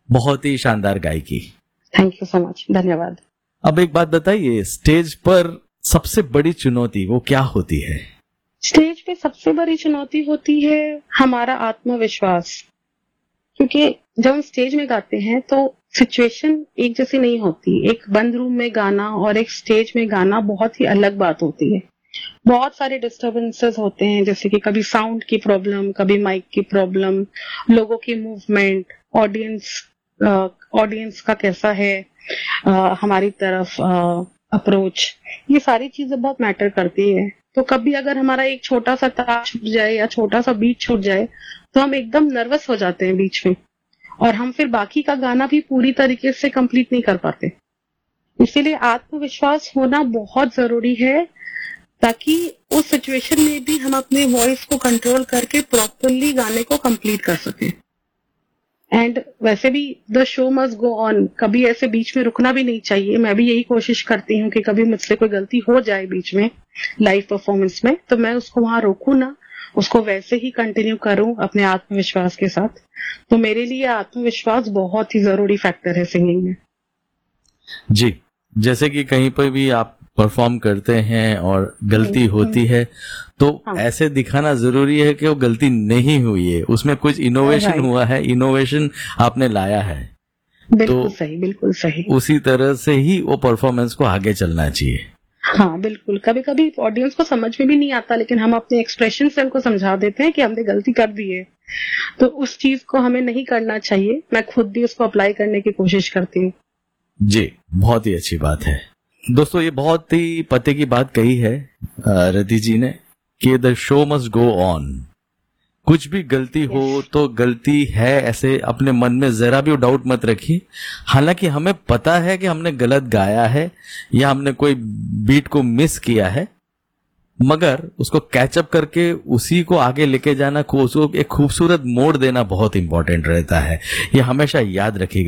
बहुत ही शानदार गायकी। थैंक यू सो मच, धन्यवाद। अब एक बात बताइए, स्टेज पर सबसे बड़ी चुनौती वो क्या होती है? स्टेज पे सबसे बड़ी चुनौती होती है हमारा आत्मविश्वास, क्योंकि जब हम स्टेज में गाते हैं तो सिचुएशन एक जैसी नहीं होती। एक बंद रूम में गाना और एक स्टेज में गाना बहुत ही अलग बात होती है। बहुत सारे डिस्टरबेंसेस होते हैं, जैसे कि कभी साउंड की प्रॉब्लम, कभी माइक की प्रॉब्लम, लोगों की मूवमेंट, ऑडियंस का कैसा है हमारी तरफ अप्रोच, ये सारी चीजें बहुत मैटर करती है। तो कभी अगर हमारा एक छोटा सा तार छूट जाए या छोटा सा बीट छूट जाए तो हम एकदम नर्वस हो जाते हैं बीच में, और हम फिर बाकी का गाना भी पूरी तरीके से कंप्लीट नहीं कर पाते। इसीलिए आत्मविश्वास होना बहुत जरूरी है, ताकि उस सिचुएशन में भी हम अपने वॉइस को कंट्रोल करके प्रॉपरली गाने को कंप्लीट कर सकें। एंड वैसे भी the show must go on, कभी ऐसे बीच में रुकना भी नहीं चाहिए। मैं भी यही कोशिश करती हूँ कि कभी मुझसे कोई गलती हो जाए बीच में लाइव परफॉर्मेंस में, तो मैं उसको वहां रोकूं ना, उसको वैसे ही कंटिन्यू करूं अपने आत्मविश्वास के साथ। तो मेरे लिए आत्मविश्वास बहुत ही जरूरी फैक्टर है सिंगिंग में। जी, जैसे कि कहीं पर भी आप परफॉर्म करते हैं और गलती होती है तो ऐसे दिखाना जरूरी है कि वो गलती नहीं हुई है, उसमें कुछ इनोवेशन हुआ है, इनोवेशन आपने लाया है। बिल्कुल सही, बिल्कुल सही। उसी तरह से ही वो परफॉर्मेंस को आगे चलना चाहिए। हाँ बिल्कुल, कभी कभी ऑडियंस को समझ में भी नहीं आता, लेकिन हम अपने एक्सप्रेशन से उनको समझा देते हैं कि हमने गलती कर दी है, तो उस चीज को हमें नहीं करना चाहिए। मैं खुद भी उसको अप्लाई करने की कोशिश करती हूँ। जी, बहुत ही अच्छी बात है। दोस्तों, ये बहुत ही पते की बात कही है रति जी ने कि the show must go on. कुछ भी गलती हो तो गलती है, ऐसे अपने मन में जरा भी डाउट मत रखिए। हालांकि हमें पता है कि हमने गलत गाया है या हमने कोई बीट को मिस किया है, मगर उसको कैचअप करके उसी को आगे लेके जाना, उसको एक खूबसूरत मोड़ देना बहुत इंपॉर्टेंट रहता है। ये हमेशा याद रखिएगा।